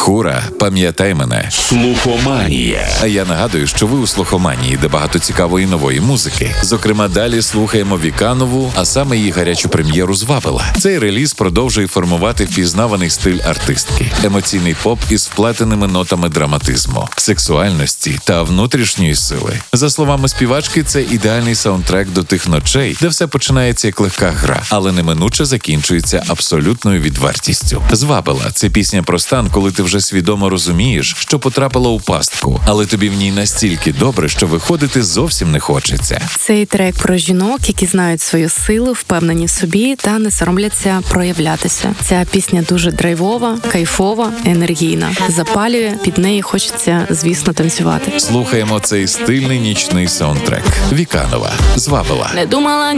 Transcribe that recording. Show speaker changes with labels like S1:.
S1: Тхура, пам'ятай мене.
S2: Слухоманія.
S1: А я нагадую, що ви у Слухоманії, де багато цікавої нової музики. Зокрема, далі слухаємо Віканову, а саме її гарячу прем'єру «Звабила». Цей реліз продовжує формувати впізнаваний стиль артистки. Емоційний поп із вплетеними нотами драматизму, сексуальності та внутрішньої сили. За словами співачки, це ідеальний саундтрек до тих ночей, де все починається як легка гра, але неминуче закінчується абсолютною відвертістю. «Звабила» – це пісня про стан, коли ти вже свідомо розумієш, що потрапила у пастку, але тобі в ній настільки добре, що виходити зовсім не хочеться.
S3: Цей трек про жінок, які знають свою силу, впевнені в собі та не соромляться проявлятися. Ця пісня дуже драйвова, кайфова, енергійна. Запалює, під неї хочеться, звісно, танцювати.
S1: Слухаємо цей стильний нічний саундтрек. Віканова, «Звабила».
S3: Не думала